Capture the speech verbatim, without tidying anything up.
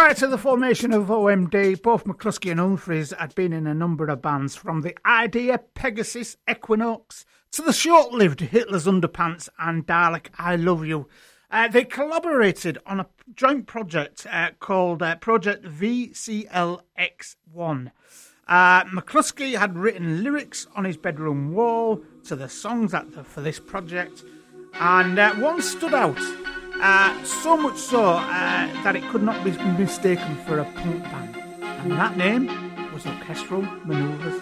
Prior to the formation of O M D, both McCluskey and Humphreys had been in a number of bands, from The Idea, Pegasus, Equinox, to the short-lived Hitler's Underpants and Dalek, I Love You. Uh, they collaborated on a joint project uh, called uh, Project V C L X one. Uh, McCluskey had written lyrics on his bedroom wall to the songs that the, for this project, and uh, one stood out, uh, so much so uh, that it could not be mistaken for a punk band, and that name was Orchestral Manoeuvres.